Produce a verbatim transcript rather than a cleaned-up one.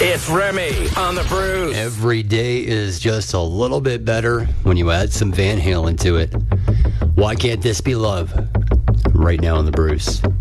It's Remy on the Bruce. Every day is just a little bit better when you add some Van Halen to it. Why can't this be love? Right now on the Bruce.